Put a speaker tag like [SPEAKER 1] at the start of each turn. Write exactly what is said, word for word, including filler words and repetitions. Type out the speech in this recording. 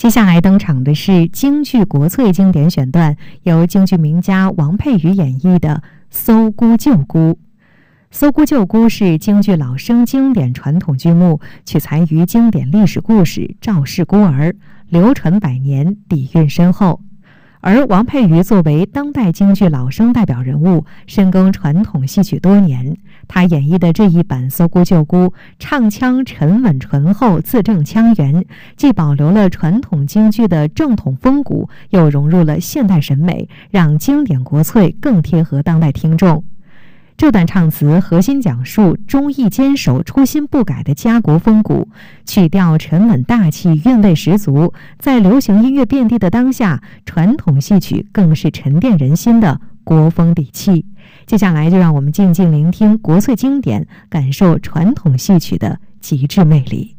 [SPEAKER 1] 接下来登场的是京剧国粹经典选段，由京剧名家王佩瑜演绎的《搜孤救孤》。《搜孤救孤》是京剧老生经典传统剧目，取材于经典历史故事《赵氏孤儿》，流传百年，底蕴深厚。而王佩瑜作为当代京剧老生代表人物，深耕传统戏曲多年。他演绎的这一版《搜孤救孤》，唱腔沉稳醇厚，字正腔圆，既保留了传统京剧的正统风骨，又融入了现代审美，让经典国粹更贴合当代听众。这段唱词核心讲述忠义坚守、初心不改的家国风骨，曲调沉稳大气，韵味十足。在流行音乐遍地的当下，传统戏曲更是沉淀人心的国风底气。接下来就让我们静静聆听国粹经典，感受传统戏曲的极致魅力。